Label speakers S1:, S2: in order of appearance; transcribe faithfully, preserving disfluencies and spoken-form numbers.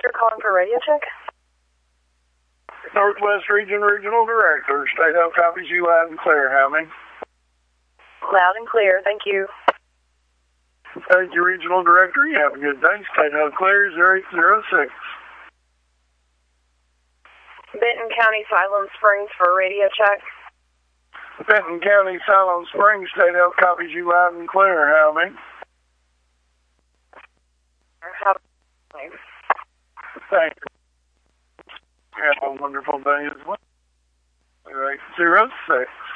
S1: You're calling for radio check?
S2: Northwest Region Regional Director. State Health copies you loud and clear. How many?
S1: Loud and clear. Thank you.
S2: Thank you, Regional Director. You have a good day. State Health clear zero eight zero six.
S1: Benton County, Siloam Springs for radio check.
S2: Benton County, Siloam Springs. State Health copies you loud and clear. How many?
S1: How
S2: Thank you. Have a wonderful day as well. zero eight zero six.